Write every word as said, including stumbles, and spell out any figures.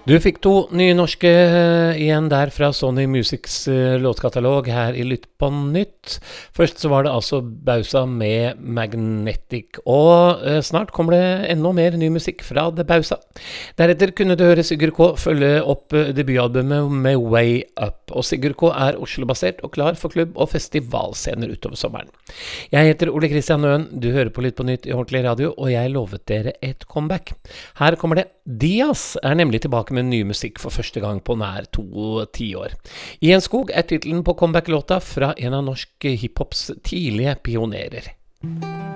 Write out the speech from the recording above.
Du fikk to nye norske eh, igjen der fra Sony Musics eh, låtkatalog her i Lytt på nytt. Først så var det altså Bausa med Magnetic, og eh, snart kommer det enda mer ny musikk fra The Bausa. Deretter kunne du høre Sigurd K følge opp eh, debutalbumet med Way Up, og Sigurd K er Oslo-basert og klar for klubb- og festivalscener utover sommeren. Jeg heter Ole Kristian Nøen, du hører på Lytt på nytt i Ordentlig Radio, og jeg lovet dere et comeback. Her kommer det. Diaz er nemlig tilbake med ny musikk for første gang på nær to tiår. I en skog er titlen på comeback-låta fra en av norsk hiphops tidlige pionerer.